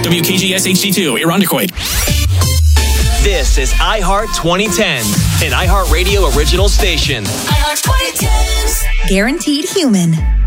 WKGS HD2, Irondequoit. This is iHeart 2010s, an iHeartRadio original station. iHeart 2010s. Guaranteed human.